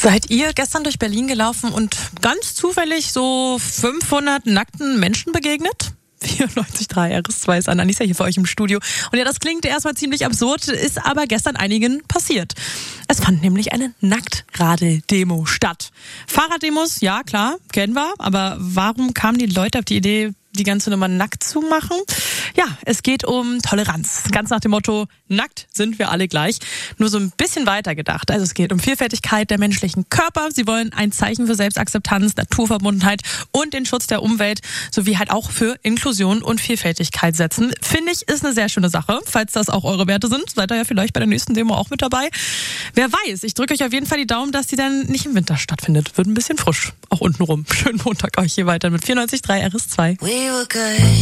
Seid ihr gestern durch Berlin gelaufen und ganz zufällig so 500 nackten Menschen begegnet? 94.3 RS2 ist Annalisa hier für euch im Studio. Und ja, das klingt erstmal ziemlich absurd, ist aber gestern einigen passiert. Es fand nämlich eine Nacktrade-Demo statt. Fahrraddemos, ja klar, kennen wir, aber warum kamen die Leute auf die Idee, die ganze Nummer nackt zu machen? Ja, es geht um Toleranz. Ganz nach dem Motto, nackt sind wir alle gleich. Nur so ein bisschen weiter gedacht. Also es geht um Vielfältigkeit der menschlichen Körper. Sie wollen ein Zeichen für Selbstakzeptanz, Naturverbundenheit und den Schutz der Umwelt sowie halt auch für Inklusion und Vielfältigkeit setzen. Finde ich, ist eine sehr schöne Sache. Falls das auch eure Werte sind, seid ihr ja vielleicht bei der nächsten Demo auch mit dabei. Wer weiß, ich drücke euch auf jeden Fall die Daumen, dass die dann nicht im Winter stattfindet. Wird ein bisschen frisch, auch untenrum. Schönen Montag euch hier weiter mit 94.3 RS2.